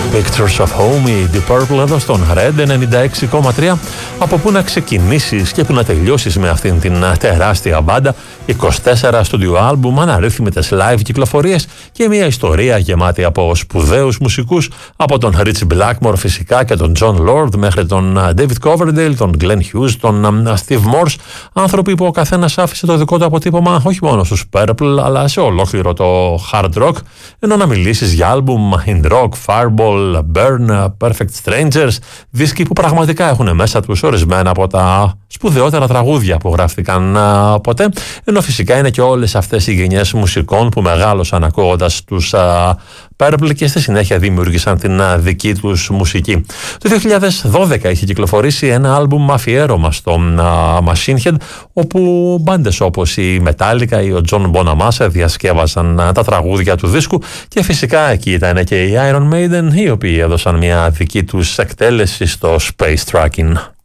Pictures of Home, η Deep Purple εδώ στον Red 96,3. Από πού να ξεκινήσεις και πού να τελειώσεις με αυτήν την τεράστια μπάντα. 24 στούντιο άλμπουμ, αναρρύθμιτες live κυκλοφορίες και μια ιστορία γεμάτη από σπουδαίους μουσικούς, από τον Ritchie Blackmore φυσικά και τον John Lord μέχρι τον David Coverdale, τον Glenn Hughes, τον Steve Morse. Άνθρωποι που ο καθένας άφησε το δικό του αποτύπωμα όχι μόνο στους Purple αλλά σε ολόκληρο το hard rock. Ενώ να μιλήσεις για άλμπουμ In Rock, Fireball, Burn, Perfect Strangers, δίσκοι που πραγματικά έχουν μέσα τους ορισμένα από τα σπουδαιότερα τραγούδια που γράφτηκαν ποτέ, ενώ φυσικά είναι και όλες αυτές οι γενιές μουσικών που μεγάλωσαν ακούγοντας τους Purple και στη συνέχεια δημιούργησαν την δική τους μουσική. Το 2012 είχε κυκλοφορήσει ένα άλμπουμ αφιέρωμα στο Machine Head, όπου μπάντες όπως η Metallica ή ο John Bonamassa διασκεύασαν τα τραγούδια του δίσκου και φυσικά εκεί ήταν και οι Iron Maiden, οι οποίοι έδωσαν μια δική τους εκτέλεση στο Space Tracking.